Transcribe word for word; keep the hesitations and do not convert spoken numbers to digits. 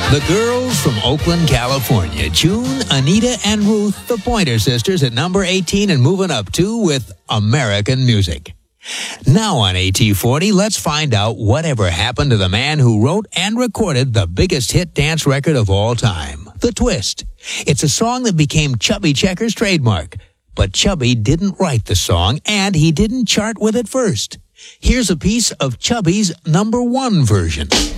The girls from Oakland, California, June, Anita, and Ruth, the Pointer Sisters, at number eighteen and moving up two with American Music. Now on A T forty, let's find out whatever happened to the man who wrote and recorded the biggest hit dance record of all time, The Twist. It's a song that became Chubby Checker's trademark. But Chubby didn't write the song, and he didn't chart with it first. Here's a piece of Chubby's number one version.